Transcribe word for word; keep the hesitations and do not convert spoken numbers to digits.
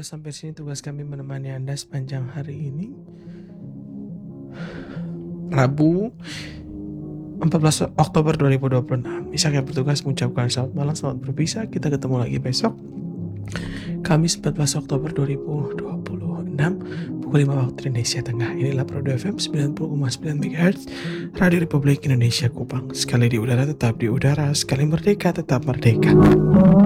udah sampai sini tugas kami menemani Anda sepanjang hari ini. Rabu empat belas Oktober dua ribu dua puluh enam. Ishak yang bertugas mengucapkan selamat malam, selamat berpisah. Kita ketemu lagi besok Kamis empat belas Oktober dua ribu dua puluh enam pukul lima waktu Indonesia Tengah. Inilah Pro F M sembilan puluh koma sembilan megahertz Radio Republik Indonesia Kupang. Sekali di udara tetap di udara, sekali merdeka tetap merdeka.